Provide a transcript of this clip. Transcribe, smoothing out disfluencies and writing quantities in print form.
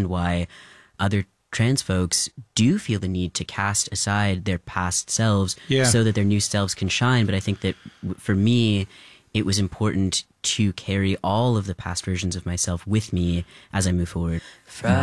why other trans folks do feel the need to cast aside their past selves so that their new selves can shine. But I think that for me, it was important to carry all of the past versions of myself with me as I move forward.